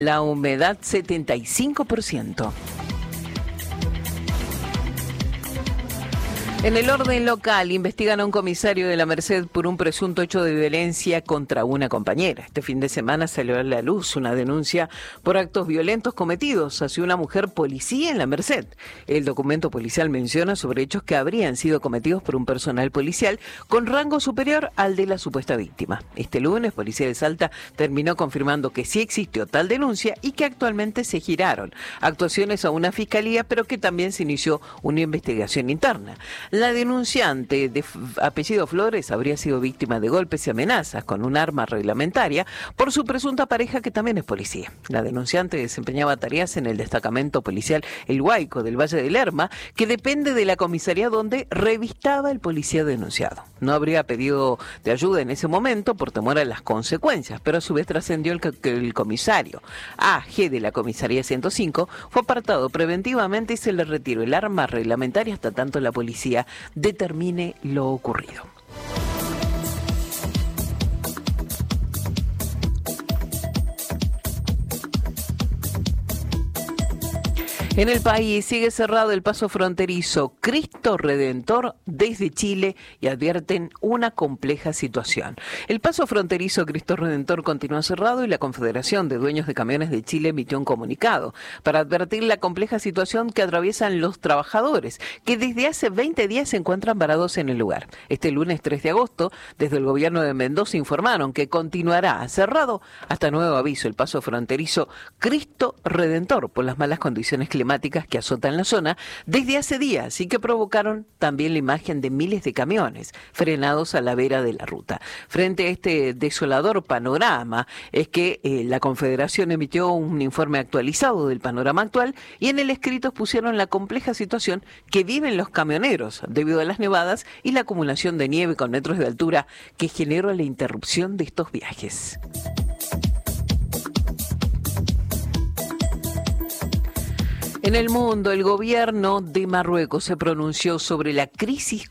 La humedad 75%. En el orden local, investigan a un comisario de la Merced por un presunto hecho de violencia contra una compañera. Este fin de semana salió a la luz una denuncia por actos violentos cometidos hacia una mujer policía en la Merced. El documento policial menciona sobre hechos que habrían sido cometidos por un personal policial con rango superior al de la supuesta víctima. Este lunes, Policía de Salta terminó confirmando que sí existió tal denuncia y que actualmente se giraron actuaciones a una fiscalía, pero que también se inició una investigación interna. La denunciante, de apellido Flores, habría sido víctima de golpes y amenazas con un arma reglamentaria por su presunta pareja, que también es policía. La denunciante desempeñaba tareas en el destacamento policial El Huayco del Valle del Lerma, que depende de la comisaría donde revistaba el policía denunciado. No habría pedido de ayuda en ese momento por temor a las consecuencias, pero a su vez trascendió que el comisario AG de la comisaría 105 fue apartado preventivamente y se le retiró el arma reglamentaria hasta tanto la policía determine lo ocurrido. En el país sigue cerrado el paso fronterizo Cristo Redentor desde Chile y advierten una compleja situación. El paso fronterizo Cristo Redentor continúa cerrado y la Confederación de Dueños de Camiones de Chile emitió un comunicado para advertir la compleja situación que atraviesan los trabajadores, que desde hace 20 días se encuentran varados en el lugar. Este lunes 3 de agosto, desde el gobierno de Mendoza informaron que continuará cerrado hasta nuevo aviso el paso fronterizo Cristo Redentor por las malas condiciones climáticas que azotan la zona desde hace días y que provocaron también la imagen de miles de camiones frenados a la vera de la ruta. Frente a este desolador panorama es que la Confederación emitió un informe actualizado del panorama actual y en el escrito expusieron la compleja situación que viven los camioneros debido a las nevadas y la acumulación de nieve con metros de altura que generó la interrupción de estos viajes. En el mundo, el gobierno de Marruecos se pronunció sobre la crisis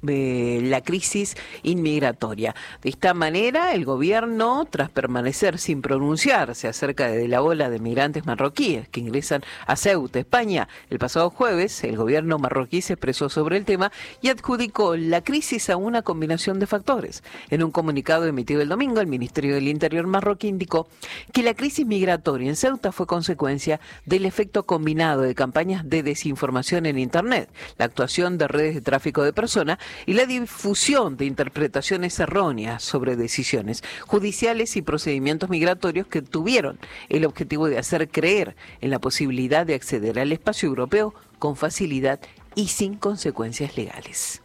inmigratoria. De esta manera, el gobierno, tras permanecer sin pronunciarse acerca de la ola de migrantes marroquíes que ingresan a Ceuta, España, el pasado jueves, el gobierno marroquí se expresó sobre el tema y adjudicó la crisis a una combinación de factores. En un comunicado emitido el domingo, el Ministerio del Interior marroquí indicó que la crisis migratoria en Ceuta fue consecuencia del efecto combinado de campañas de desinformación en Internet, la actuación de redes de tráfico de personas y la difusión de interpretaciones erróneas sobre decisiones judiciales y procedimientos migratorios que tuvieron el objetivo de hacer creer en la posibilidad de acceder al espacio europeo con facilidad y sin consecuencias legales.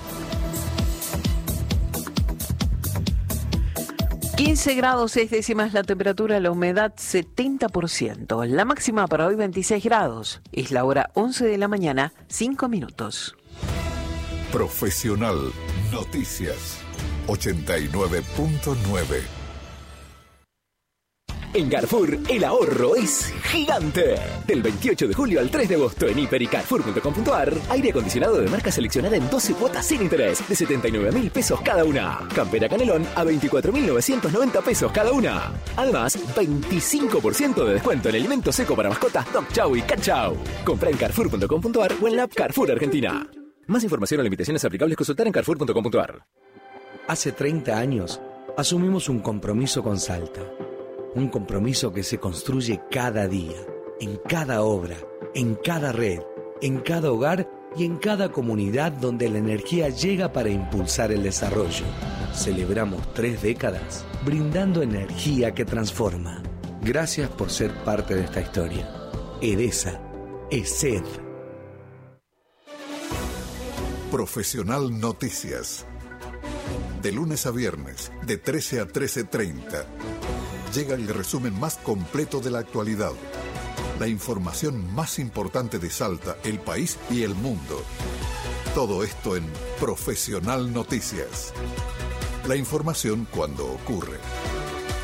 15 grados 6 décimas la temperatura, la humedad 70%. La máxima para hoy 26 grados. Es la hora 11 de la mañana, 5 minutos. Profesional Noticias 89.9. En Carrefour, el ahorro es gigante. Del 28 de julio al 3 de agosto en hiper y carrefour.com.ar, aire acondicionado de marca seleccionada en 12 cuotas sin interés, de 79.000 pesos cada una. Campera Canelón a 24.990 pesos cada una. Además, 25% de descuento en alimento seco para mascotas Dog Chow y Cat Chow. Compra en carrefour.com.ar o en la app Carrefour Argentina. Más información o limitaciones aplicables consultar en carrefour.com.ar. Hace 30 años, asumimos un compromiso con Salta. Un compromiso que se construye cada día, en cada obra, en cada red, en cada hogar y en cada comunidad donde la energía llega para impulsar el desarrollo. Celebramos 3 décadas brindando energía que transforma. Gracias por ser parte de esta historia. Edesa, ESED. Profesional Noticias. De lunes a viernes, de 13 a 13:30. Llega el resumen más completo de la actualidad. La información más importante de Salta, el país y el mundo. Todo esto en Profesional Noticias. La información cuando ocurre.